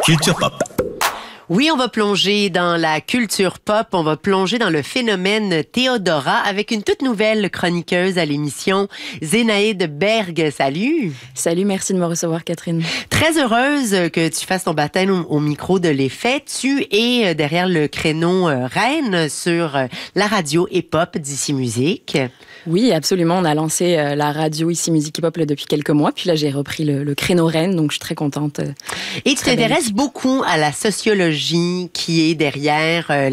Culture Pop. Oui, on va plonger dans la culture pop, on va plonger dans le phénomène Théodora avec une toute nouvelle chroniqueuse à l'émission, Zénaïde Berg. Salut! Salut, merci de me recevoir, Catherine. Très heureuse que tu fasses ton baptême au micro de l'Effet. Tu es derrière le créneau Reine sur la radio hip-hop d'Ici Musique. Oui, absolument. On a lancé la radio Ici Musique Hip-Hop depuis quelques mois. Puis là, j'ai repris le créneau Reine, donc je suis très contente. Et tu t'intéresses beaucoup à la sociologie qui est derrière